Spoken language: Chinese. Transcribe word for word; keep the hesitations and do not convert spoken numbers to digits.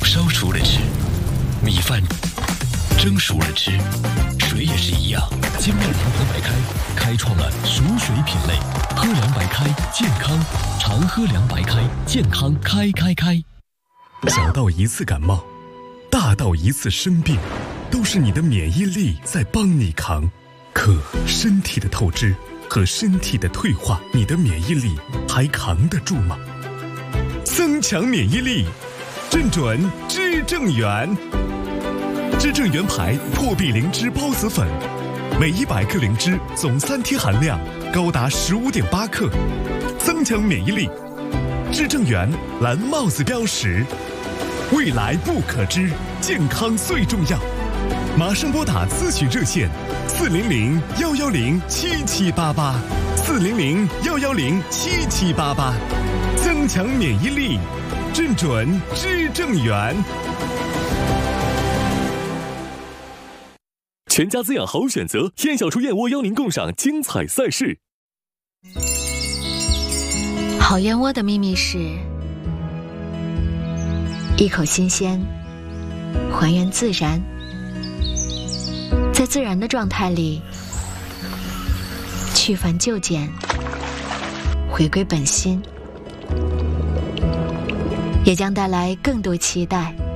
烧熟了吃，米饭蒸熟了吃，水也是一样。金麦长河白开开创了熟水品类，喝凉白开健康，常喝凉白开健康开开开。 小到一次感冒，大到一次生病，都是你的免疫力在帮你扛。可身体的透支和身体的退化，你的免疫力还扛得住吗？增强免疫力，正准知正元。知正元牌破壁灵芝孢子粉，每一百克灵芝总三贴含量高达十五点八克，增强免疫力。知正元蓝帽子标识，未来不可知，健康最重要。马上拨打咨询热线四零零幺幺零七七八八，四零零幺幺零七七八八，增强免疫力，正准知正元。 全家滋养好选择，燕小厨燕窝邀您共赏精彩赛事。 好燕窝的秘密是一口新鲜，还原自然，在自然的状态里去繁就简，回归本心，也将带来更多期待